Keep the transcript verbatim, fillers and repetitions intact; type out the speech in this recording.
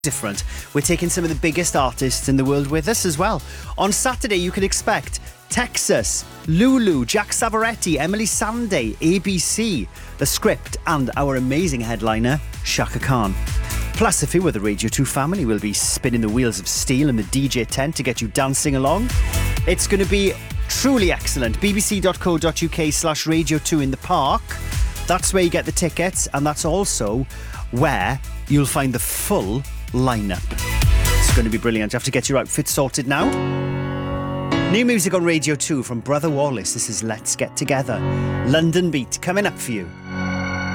different. We're taking some of the biggest artists in the world with us as well. On Saturday, you can expect Texas, Lulu, Jack Savaretti, Emily Sandé, A B C, The Script, and our amazing headliner, Shaka Khan. Plus, if you were the Radio two family, we'll be spinning the wheels of steel in the D J tent to get you dancing along. It's going to be truly excellent. bbc.co.uk slash Radio two in the park. That's where you get the tickets, and that's also where you'll find the full lineup. It's going to be brilliant. You have to get your outfit sorted now. New music on Radio two from Brother Wallace. This is Let's Get Together. London Beat coming up for you.